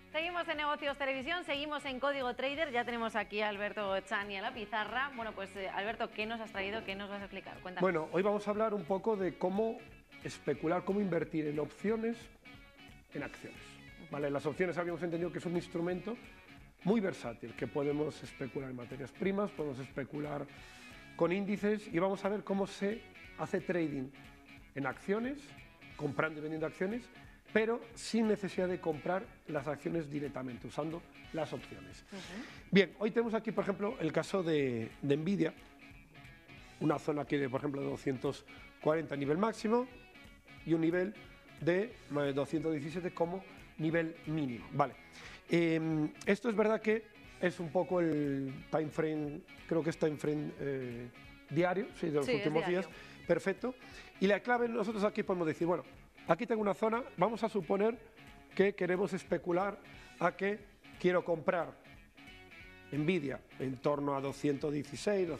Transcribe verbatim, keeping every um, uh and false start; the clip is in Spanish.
Seguimos en Negocios Televisión, seguimos en Código Trader, ya tenemos aquí a Alberto Chani a la pizarra. Bueno, pues eh, Alberto, ¿qué nos has traído? ¿Qué nos vas a explicar? Cuéntanos. Bueno, hoy vamos a hablar un poco de cómo especular, cómo invertir en opciones, en acciones. ¿Vale? Las opciones habíamos entendido que es un instrumento muy versátil, que podemos especular en materias primas, podemos especular con índices y vamos a ver cómo se hace trading en acciones, comprando y vendiendo acciones, pero sin necesidad de comprar las acciones directamente, usando las opciones. Uh-huh. Bien, hoy tenemos aquí, por ejemplo, el caso de, de Nvidia, una zona aquí, de, por ejemplo, de doscientos cuarenta nivel máximo y un nivel de doscientos diecisiete como nivel mínimo. Vale. Eh, esto es verdad que es un poco el time frame, creo que es time frame eh, diario, sí, de los sí, últimos días, perfecto. Y la clave, nosotros aquí podemos decir, bueno, aquí tengo una zona, vamos a suponer que queremos especular a que quiero comprar Nvidia en torno a doscientos dieciséis,